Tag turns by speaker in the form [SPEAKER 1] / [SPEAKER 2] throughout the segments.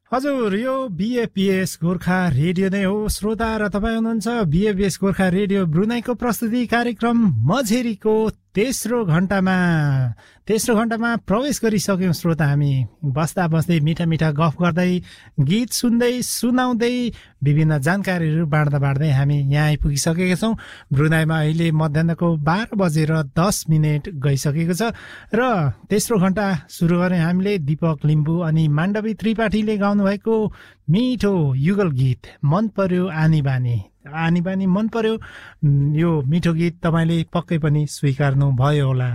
[SPEAKER 1] हजुर, यो BAPS Gorkha radio नै हो श्रोता, र तपाईँ हुनुहुन्छ बीएपीएस गोर्खा रेडियो ब्रुनाईको प्रस्तुति कार्यक्रम मझेरीको तेस्रो घण्टामा प्रवेश गरिसक्यौं श्रोता। हामी बस्दा बस्दै मिठा मिठा गफ गर्दै, गीत सुन्दै सुनाउँदै, विभिन्न जानकारीहरू बाँड्दै हामी यहाँ आइपुगिसकेका छौं। ब्रुनाईमा अहिले मध्याहको 12:10 गइसकेको छ र तेस्रो घण्टा सुरु गरे हामीले दीपक लिम्बू अनि माण्डवी त्रिपाठीले गाउनु भएको मिठो युगल गीत मन पर्यो आनी बानी मन पर्यो। यो मिठो गीत तपाईले पक्कै पनि स्वीकार्नु भयो होला।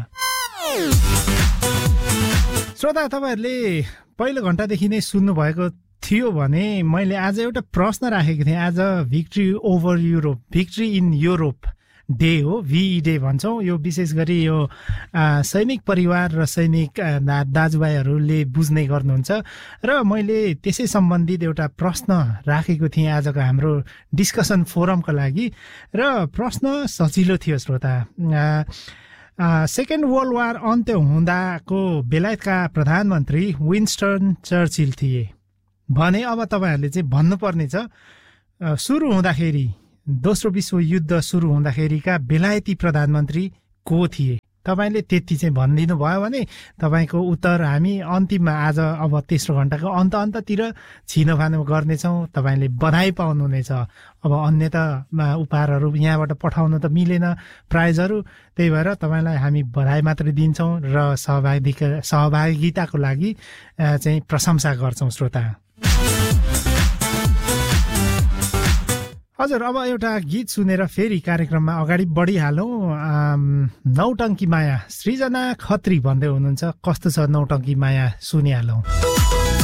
[SPEAKER 1] श्रोता, तपाईहरुले पहिलो घण्टादेखि नै सुन्नु भएको थियो भने मैले आज एउटा प्रश्न राखेको थिएँ। आज भिक्ट्री इन युरोप डे हो, VE डे भन्छौँ। यो विशेष गरी यो सैनिक परिवार र सैनिक दाजुभाइहरूले बुझ्ने गर्नुहुन्छ र मैले त्यसै सम्बन्धित एउटा प्रश्न राखेको थिएँ आजको हाम्रो डिस्कसन फोरमको लागि। र प्रश्न सजिलो थियो श्रोता। सेकेन्ड वर्ल्ड वार अन्त्य हुँदाको बेलायतका प्रधानमन्त्री विन्स्टन चर्चिल थिए भने अब तपाईँहरूले चाहिँ भन्नुपर्ने छ दोस्रो विश्व युद्ध सुरु हुँदाखेरिका बेलायती प्रधानमन्त्री को थिए। तपाईले त्यति चाहिँ भनिदिनु भयो भने तपाईको उत्तर हामी अन्तिममा आज अब तेस्रो घण्टाको अन्ततिर छिनोफानो गर्नेछौँ। तपाईले बधाई पाउनुहुनेछ। अब अन्य त उपहारहरू यहाँबाट पठाउन त मिलेन, प्राइजहरू, त्यही भएर तपाईलाई हामी बधाई मात्रै दिन्छौँ र सहभागिताको लागि चाहिँ प्रशंसा गर्छौँ श्रोता। हजुर, अब एउटा गीत सुनेर फेरि कार्यक्रममा अगाडि बढिहालौँ। नौटङ्की माया, सृजना खत्री भन्दै हुनुहुन्छ। कस्तो छ नौटङ्की माया, सुनिहालौँ।